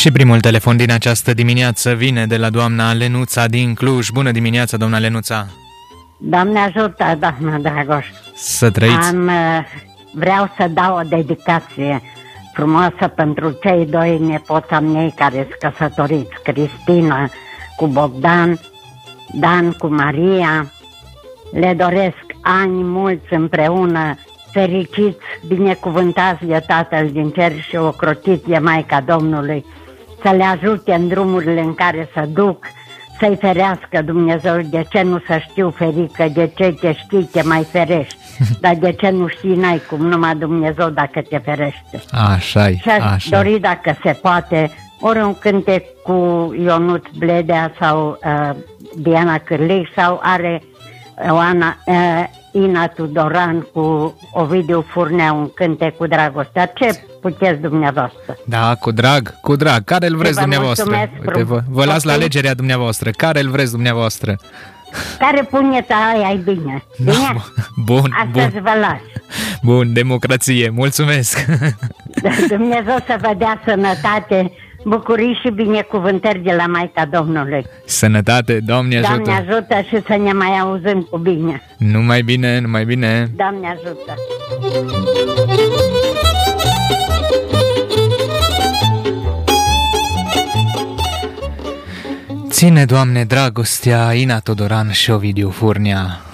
Și primul telefon din această dimineață vine de la doamna Lenuța din Cluj. Bună dimineața, doamna Lenuța! Doamne ajută, doamna Dragoș! Să trăiți! Vreau să dau o dedicație frumoasă pentru cei doi nepoți ai mei care sunt căsătoriți, Cristina cu Bogdan, Dan cu Maria. Le doresc ani mulți împreună, fericiți, binecuvântați de Tatăl din cer și ocrotiți de Maica Domnului, să le ajute în drumurile în care se duc, să-i ferească Dumnezeu. De ce nu să știu, ferică, de ce te știi, te mai ferești, dar de ce nu știi, n-ai cum, numai Dumnezeu dacă te ferește. Așa-i, și aș dori, dacă se poate, ori un cântec cu Ionut Bledea sau Diana Cârlic, sau are Ina Tudoran cu Ovidiu Furnea un cântec cu dragostea. Ce puteți dumneavoastră? Da, cu drag. Care îl vreți dumneavoastră? Uite, vă las la alegerea dumneavoastră. Care îl vreți dumneavoastră? Care puneți aia e bine. Bine? Bun, Astăzi vă las. Bun, democrație. Mulțumesc. Dumnezeu să vă dea sănătate, bucurii și binecuvântări de la Maica Domnului. Sănătate, Doamne ajută! Doamne ajută și să ne mai auzim cu bine. Numai bine, numai bine! Doamne ajută! Ține, Doamne, dragostea, Ina Tudoran și Ovidiu Furnea.